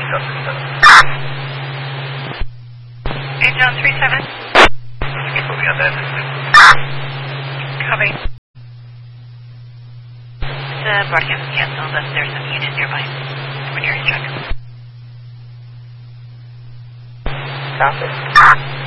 John 37. Moving on that. Copy. The broadcast is canceled unless there's a unit nearby. When you're in check. Copy.